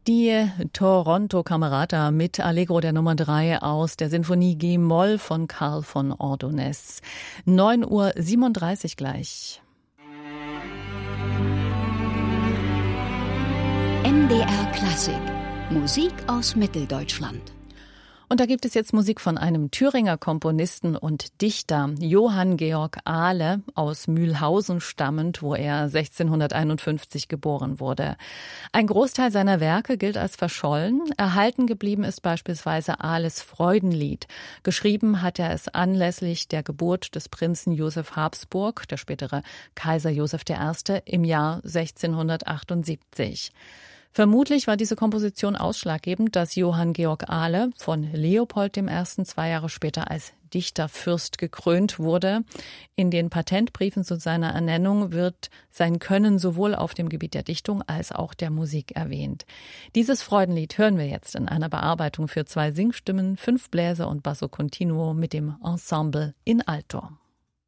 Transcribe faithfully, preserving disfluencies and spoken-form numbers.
Die Toronto Camerata mit Allegro der Nummer drei aus der Sinfonie G-Moll von Carl von Ordonez. neun Uhr siebenunddreißig gleich. M D R Klassik. Musik aus Mitteldeutschland. Und da gibt es jetzt Musik von einem Thüringer Komponisten und Dichter, Johann Georg Ahle, aus Mühlhausen stammend, wo er sechzehnhunderteinundfünfzig geboren wurde. Ein Großteil seiner Werke gilt als verschollen. Erhalten geblieben ist beispielsweise Ahles Freudenlied. Geschrieben hat er es anlässlich der Geburt des Prinzen Joseph Habsburg, der spätere Kaiser Joseph der Erste, im Jahr sechzehnhundertachtundsiebzig. Vermutlich war diese Komposition ausschlaggebend, dass Johann Georg Ahle von Leopold der Erste zwei Jahre später als Dichterfürst gekrönt wurde. In den Patentbriefen zu seiner Ernennung wird sein Können sowohl auf dem Gebiet der Dichtung als auch der Musik erwähnt. Dieses Freudenlied hören wir jetzt in einer Bearbeitung für zwei Singstimmen, fünf Bläser und Basso Continuo mit dem Ensemble in Alto.